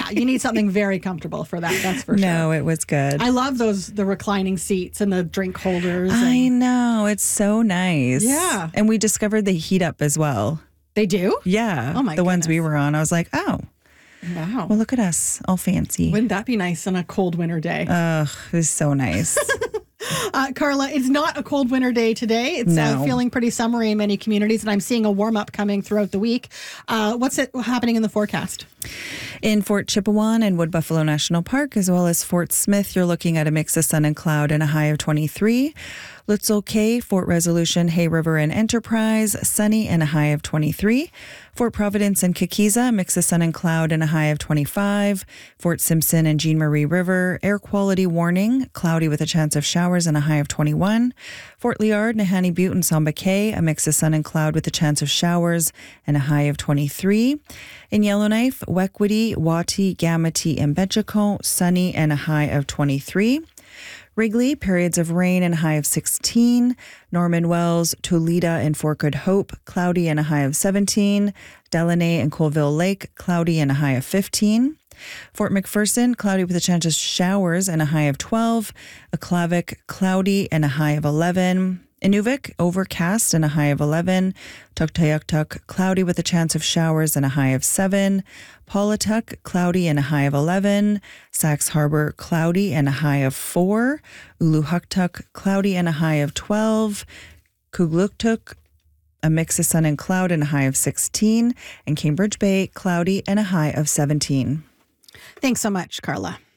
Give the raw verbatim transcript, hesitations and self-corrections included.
you need something very comfortable for that. That's for sure. No, it was good. I love those, the reclining seats and the drink holders. I and know. It's so nice. Yeah. And we discovered they heat up as well. They do? Yeah. Oh, my The ones we goodness. were on. I was like, oh, Wow. well, look at us. All fancy. Wouldn't that be nice on a cold winter day? Ugh, it was so nice. Uh, Carla, it's not a cold winter day today. It's No. uh, feeling pretty summery in many communities, and I'm seeing a warm up coming throughout the week. Uh, what's it happening in the forecast? In Fort Chippewan and Wood Buffalo National Park, as well as Fort Smith, you're looking at a mix of sun and cloud and a high of twenty-three. Lutzel Cay, Fort Resolution, Hay River, and Enterprise, sunny and a high of twenty-three. Fort Providence and Kikiza, mix of sun and cloud and a high of twenty-five. Fort Simpson and Jean Marie River, air quality warning, cloudy with a chance of showers and a high of twenty-one. Fort Liard, Nahanni Butte, and Samba Cay, a mix of sun and cloud with a chance of showers and a high of twenty-three. In Yellowknife, Wekwitty, Wati, Gamity, and Betchacon, sunny and a high of twenty-three. Wrigley, periods of rain and a high of sixteen. Norman Wells, Tulita, and Fort Good Hope, cloudy and a high of seventeen. Delaney and Colville Lake, cloudy and a high of fifteen. Fort McPherson, cloudy with a chance of showers and a high of twelve. Aklavik, cloudy and a high of eleven. Inuvik, overcast and a high of eleven. Tuktoyaktuk, cloudy with a chance of showers and a high of seven. Paulatuk, cloudy and a high of eleven. Sax Harbor, cloudy and a high of four. Uluhuktuk, cloudy and a high of twelve. Kugluktuk, a mix of sun and cloud and a high of sixteen. And Cambridge Bay, cloudy and a high of seventeen. Thanks so much, Carla.